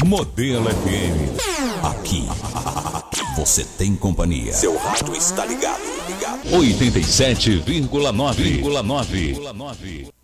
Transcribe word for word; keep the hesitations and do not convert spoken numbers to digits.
Modelo F M. Aqui, você tem companhia. Seu rádio está ligado. ligado. oitenta e sete vírgula nove.